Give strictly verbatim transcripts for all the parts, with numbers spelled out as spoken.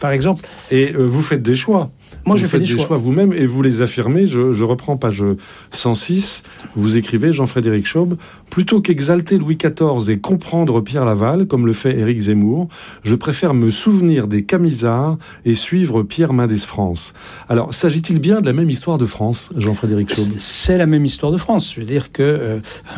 Par exemple. Et euh, vous faites des choix. Moi, vous je fais faites des, des choix. choix vous-même et vous les affirmez. Je, je reprends page cent six. Vous écrivez, Jean-Frédéric Chaube, plutôt qu'exalter Louis quatorze et comprendre Pierre Laval, comme le fait Éric Zemmour, je préfère me souvenir des Camisards et suivre Pierre Mendès France. Alors, s'agit-il bien de la même histoire de France, Jean-Frédéric Chaube ? C'est la même histoire de France. Je veux dire que euh,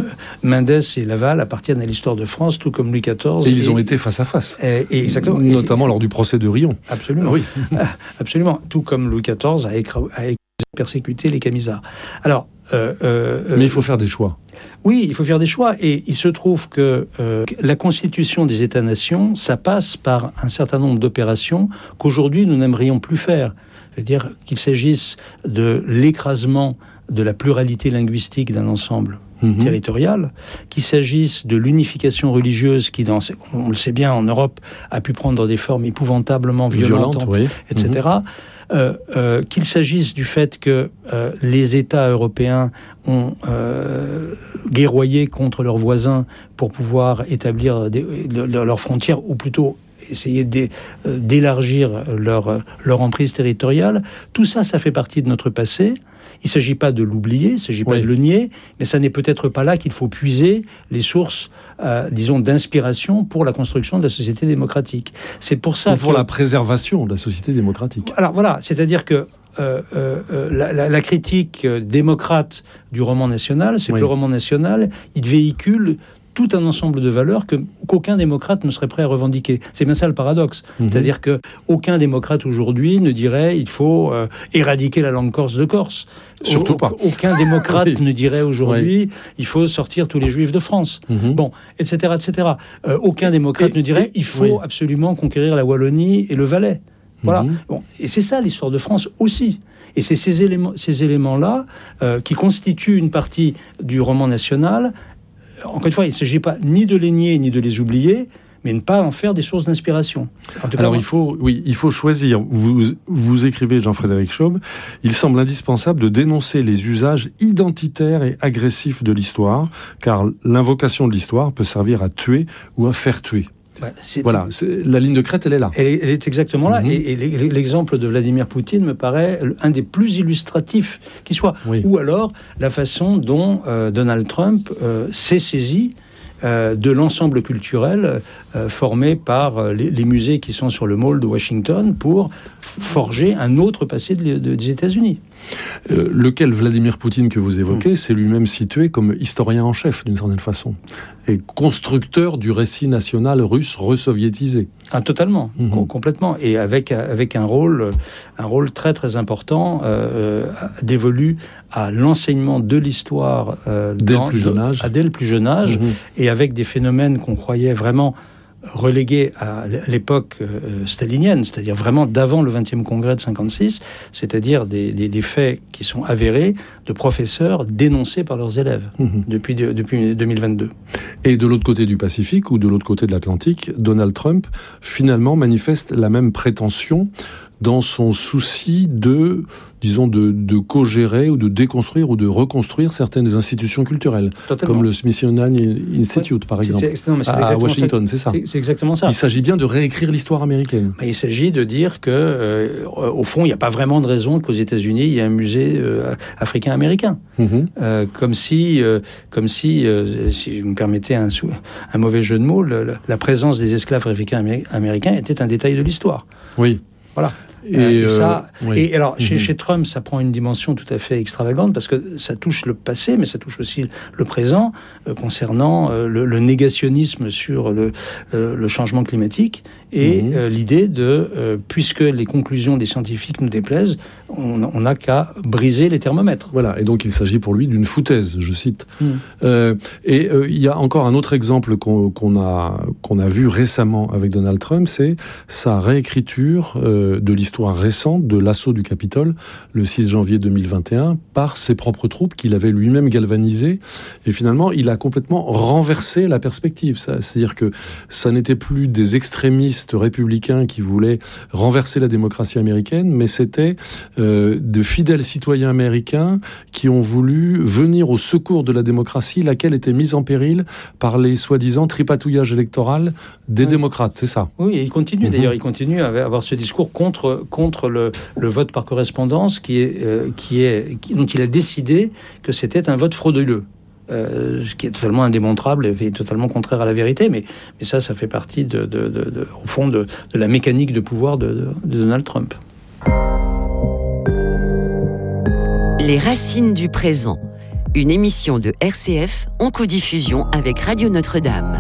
Mendès et Laval appartiennent à l'histoire de France, tout comme Louis quatorze. Et, et ils ont été face à face. Et, et exactement. Notamment et, lors du procès de Riom. Absolument. Oui. Absolument. Tout comme Louis quatorze a, écra- a persécuté les Camisards. Alors, euh, euh, mais il faut faire des choix. Oui, il faut faire des choix. Et il se trouve que euh, la constitution des États-nations, ça passe par un certain nombre d'opérations qu'aujourd'hui nous n'aimerions plus faire. C'est-à-dire qu'il s'agisse de l'écrasement de la pluralité linguistique d'un ensemble mmh. territorial, qu'il s'agisse de l'unification religieuse qui, dans, on le sait bien, en Europe, a pu prendre des formes épouvantablement violentes, Violente, oui. et cetera. Mmh. Euh, euh, qu'il s'agisse du fait que euh, les États européens ont euh, guerroyé contre leurs voisins pour pouvoir établir des, de, de, leurs frontières, ou plutôt essayer d'é, euh, d'élargir leur, leur emprise territoriale. Tout ça, ça fait partie de notre passé. Il ne s'agit pas de l'oublier, il ne s'agit pas oui. de le nier, mais ça n'est peut-être pas là qu'il faut puiser les sources, euh, disons, d'inspiration pour la construction de la société démocratique. C'est pour ça Ou pour que... la préservation de la société démocratique. Alors voilà, c'est-à-dire que euh, euh, la, la, la critique démocrate du roman national, c'est oui. que le roman national, il véhicule tout un ensemble de valeurs que, qu'aucun démocrate ne serait prêt à revendiquer. C'est bien ça le paradoxe. Mmh. C'est-à-dire qu'aucun démocrate aujourd'hui ne dirait il faut euh, éradiquer la langue corse de Corse. Surtout Au, pas. Aucun démocrate oui. ne dirait aujourd'hui oui. il faut sortir tous les juifs de France. Mmh. Bon, et cetera, et cetera. Euh, aucun démocrate et, ne dirait et, il faut oui. absolument conquérir la Wallonie et le Valais. Voilà. Mmh. Bon, et c'est ça l'histoire de France aussi. Et c'est ces éléments, ces éléments-là euh, qui constituent une partie du roman national. Encore une fois, il ne s'agit pas ni de les nier, ni de les oublier, mais ne pas en faire des sources d'inspiration. En tout cas, Alors, moi... il faut, oui, il faut choisir. Vous, vous écrivez, Jean-Frédéric Chaube, il semble indispensable de dénoncer les usages identitaires et agressifs de l'histoire, car l'invocation de l'histoire peut servir à tuer ou à faire tuer. Bah, c'est voilà, c'est, la ligne de crête, elle est là. Elle est, elle est exactement là. Mmh. Et, et l'exemple de Vladimir Poutine me paraît un des plus illustratifs qui soit. Oui. Ou alors la façon dont euh, Donald Trump euh, s'est saisi euh, de l'ensemble culturel euh, formé par euh, les, les musées qui sont sur le Mall de Washington pour f- forger un autre passé de, de, des États-Unis. Euh, lequel Vladimir Poutine que vous évoquez mmh. s'est lui-même situé comme historien en chef d'une certaine façon et constructeur du récit national russe resoviétisé. Ah, totalement, mmh. complètement, et avec avec un rôle un rôle très très important euh, dévolu à l'enseignement de l'histoire euh, dès dans, le plus jeune âge, à dès le plus jeune âge, mmh. et avec des phénomènes qu'on croyait vraiment relégué à l'époque euh, stalinienne, c'est-à-dire vraiment d'avant le vingtième congrès de cinquante-six, c'est-à-dire des, des, des faits qui sont avérés de professeurs dénoncés par leurs élèves mmh. depuis, de, depuis deux mille vingt-deux. Et de l'autre côté du Pacifique ou de l'autre côté de l'Atlantique, Donald Trump finalement manifeste la même prétention dans son souci de, disons, de, de co-gérer ou de déconstruire ou de reconstruire certaines institutions culturelles, Totalement. Comme le Smithsonian Institute, ouais. par exemple, c'est, c'est, non, mais c'est à Washington, ça, c'est ça. C'est, c'est exactement ça. Il s'agit bien de réécrire l'histoire américaine. Mais il s'agit de dire que, euh, au fond, il n'y a pas vraiment de raison qu'aux États-Unis, il y ait un musée euh, africain-américain. Mm-hmm. Euh, comme si, euh, comme si, euh, si vous me permettez un, un mauvais jeu de mots, le, la présence des esclaves africains-américains était un détail de l'histoire. Oui. Voilà. Et, euh, et, ça, euh, oui. et alors, mm-hmm. chez, chez Trump, ça prend une dimension tout à fait extravagante parce que ça touche le passé, mais ça touche aussi le présent euh, concernant euh, le, le négationnisme sur le, euh, le changement climatique et mm-hmm. euh, l'idée de, euh, puisque les conclusions des scientifiques nous déplaisent, on n'a qu'à briser les thermomètres. Voilà, et donc il s'agit pour lui d'une foutaise, je cite. Mm. Euh, et euh, il y a encore un autre exemple qu'on, qu'on, a, qu'on a vu récemment avec Donald Trump, c'est sa réécriture euh, de l'histoire l'histoire récente de l'assaut du Capitole, le six janvier deux mille vingt et un, par ses propres troupes qu'il avait lui-même galvanisées. Et finalement, il a complètement renversé la perspective. Ça, c'est-à-dire que ça n'était plus des extrémistes républicains qui voulaient renverser la démocratie américaine, mais c'était euh, de fidèles citoyens américains qui ont voulu venir au secours de la démocratie, laquelle était mise en péril par les soi-disant tripatouillages électoraux des oui. démocrates, c'est ça? Oui, et il continue, mm-hmm. d'ailleurs, il continue à avoir ce discours contre, contre le, le vote par correspondance qui est, euh, qui est, qui, dont il a décidé que c'était un vote frauduleux. Euh, ce qui est totalement indémontrable et totalement contraire à la vérité, mais, mais ça, ça fait partie, de, de, de, de, au fond, de, de la mécanique de pouvoir de, de, de Donald Trump. Les racines du présent, une émission de R C F en codiffusion avec Radio Notre-Dame.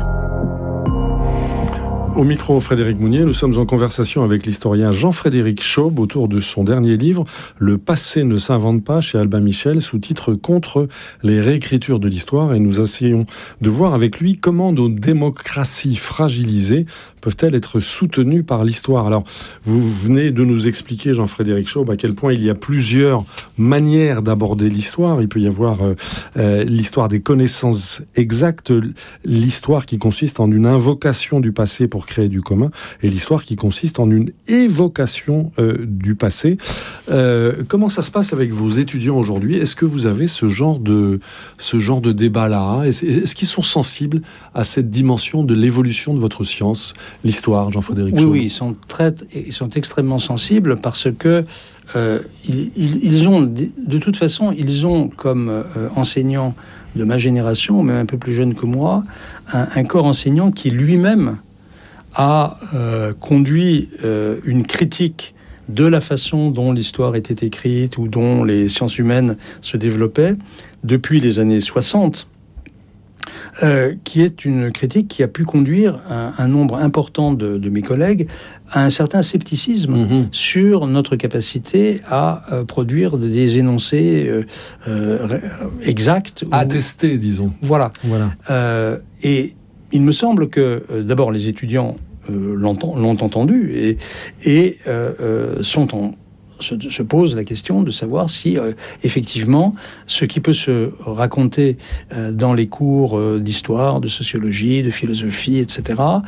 Au micro, Frédéric Mounier, nous sommes en conversation avec l'historien Jean-Frédéric Chaube autour de son dernier livre, Le passé ne s'invente pas, chez Albin Michel, sous-titre Contre les réécritures de l'histoire. Et nous essayons de voir avec lui comment nos démocraties fragilisées peuvent-elles être soutenues par l'histoire. Alors, vous venez de nous expliquer, Jean-Frédéric Chaube, à quel point il y a plusieurs manières d'aborder l'histoire. Il peut y avoir euh, euh, l'histoire des connaissances exactes, l'histoire qui consiste en une invocation du passé pour créer du commun, et l'histoire qui consiste en une évocation euh, du passé. Euh, comment ça se passe avec vos étudiants aujourd'hui? Est-ce que vous avez ce genre de, ce genre de débat-là? Est-ce, est-ce qu'ils sont sensibles à cette dimension de l'évolution de votre science, l'histoire, Jean-Frédéric Chaube? Oui, oui, ils sont, très, ils sont extrêmement sensibles parce que euh, ils, ils, ils ont, de toute façon, ils ont comme euh, enseignants de ma génération, ou même un peu plus jeune que moi, un, un corps enseignant qui lui-même a euh, conduit euh, une critique de la façon dont l'histoire était écrite ou dont les sciences humaines se développaient depuis les années soixante, euh, qui est une critique qui a pu conduire un, un nombre important de, de mes collègues à un certain scepticisme mmh. sur notre capacité à euh, produire des énoncés euh, euh, exacts. Attestés, disons. Voilà. voilà. Euh, et il me semble que, euh, d'abord, les étudiants euh, l'ont, l'ont entendu et, et euh, euh, sont en, se, se posent la question de savoir si, euh, effectivement, ce qui peut se raconter euh, dans les cours euh, d'histoire, de sociologie, de philosophie, et cetera,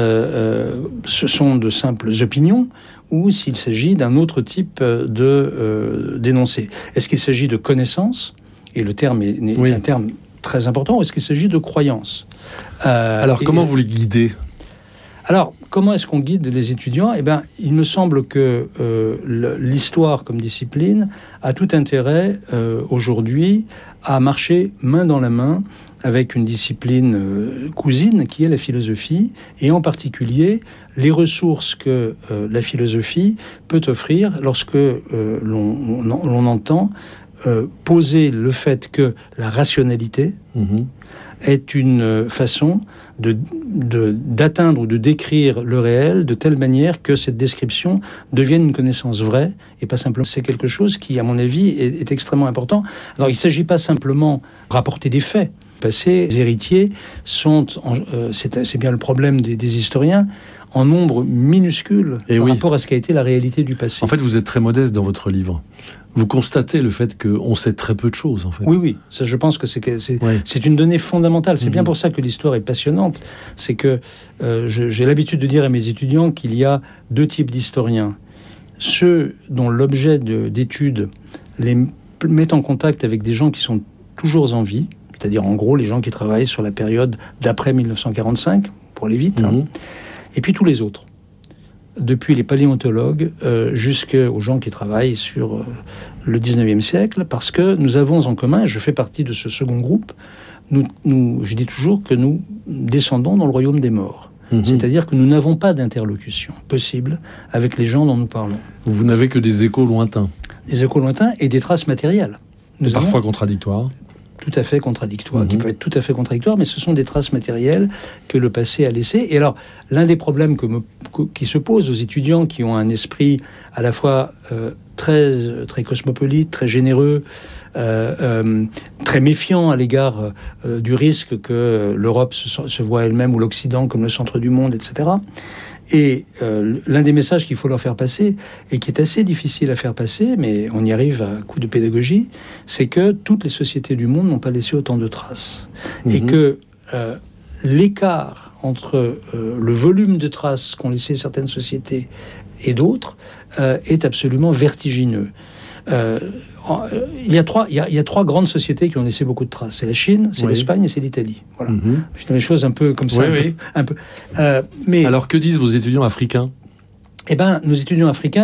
euh, euh, ce sont de simples opinions, ou s'il s'agit d'un autre type de, euh, d'énoncé. Est-ce qu'il s'agit de connaissances? Et le terme est, est oui. un terme très important. Ou est-ce qu'il s'agit de croyances? Euh, Alors, comment et, vous les guidez? Alors, comment est-ce qu'on guide les étudiants? Eh bien, il me semble que euh, l'histoire comme discipline a tout intérêt euh, aujourd'hui à marcher main dans la main avec une discipline euh, cousine qui est la philosophie, et en particulier les ressources que euh, la philosophie peut offrir lorsque euh, l'on, on, on entend euh, poser le fait que la rationalité mmh. est une façon de, de, d'atteindre ou de décrire le réel de telle manière que cette description devienne une connaissance vraie et pas simplement. C'est quelque chose qui, à mon avis, est, est extrêmement important. Alors, il ne s'agit pas simplement de rapporter des faits. Passés, les héritiers sont, en, euh, c'est, c'est bien le problème des, des historiens, en nombre minuscule et par oui. rapport à ce qu'a été la réalité du passé. En fait, vous êtes très modeste dans votre livre. Vous constatez le fait qu'on sait très peu de choses, en fait. Oui, oui. Ça, je pense que c'est, que c'est, ouais. c'est une donnée fondamentale. C'est mmh. bien pour ça que l'histoire est passionnante. C'est que euh, je, j'ai l'habitude de dire à mes étudiants qu'il y a deux types d'historiens. Ceux dont l'objet de, d'étude les met en contact avec des gens qui sont toujours en vie, c'est-à-dire en gros les gens qui travaillent sur la période d'après dix-neuf cent quarante-cinq, pour aller vite, mmh. hein. Et puis tous les autres, depuis les paléontologues euh, jusqu'aux gens qui travaillent sur euh, le dix-neuvième siècle, parce que nous avons en commun, et je fais partie de ce second groupe, nous, nous, je dis toujours que nous descendons dans le royaume des morts. Mmh. C'est-à-dire que nous n'avons pas d'interlocution possible avec les gens dont nous parlons. Vous n'avez que des échos lointains. Des échos lointains et des traces matérielles. Nous parfois contradictoires. Tout à fait contradictoires, mmh. qui peuvent être tout à fait contradictoires, mais ce sont des traces matérielles que le passé a laissées. Et alors, l'un des problèmes que me, que, qui se pose aux étudiants qui ont un esprit à la fois euh, très, très cosmopolite, très généreux, euh, euh, très méfiant à l'égard euh, du risque que l'Europe se, se voit elle-même ou l'Occident comme le centre du monde, et cetera, Et euh, l'un des messages qu'il faut leur faire passer, et qui est assez difficile à faire passer, mais on y arrive à coup de pédagogie, c'est que toutes les sociétés du monde n'ont pas laissé autant de traces. Mmh. Et que euh, l'écart entre euh, le volume de traces qu'ont laissé certaines sociétés et d'autres euh, est absolument vertigineux. Euh, il y a trois, il y a, il y a trois grandes sociétés qui ont laissé beaucoup de traces. C'est la Chine, c'est oui. l'Espagne et c'est l'Italie. Voilà. Mm-hmm. Je dis les choses un peu comme ça. Oui, un oui. peu, un peu. Euh, mais alors que disent vos étudiants africains ? Eh ben, nos étudiants africains